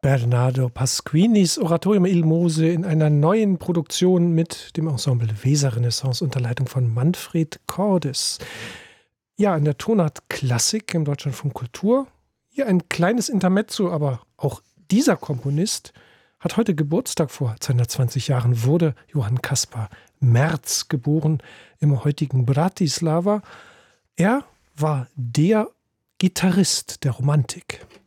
Bernardo Pasquinis Oratorium Il Mose in einer neuen Produktion mit dem Ensemble Weser-Renaissance unter Leitung von Manfred Cordes. Ja, in der Tonart Klassik im Deutschlandfunk Kultur. Hier ein kleines Intermezzo, aber auch dieser Komponist hat heute Geburtstag. Vor 220 Jahren wurde Johann Caspar Merz geboren im heutigen Bratislava. Er war der Gitarrist der Romantik.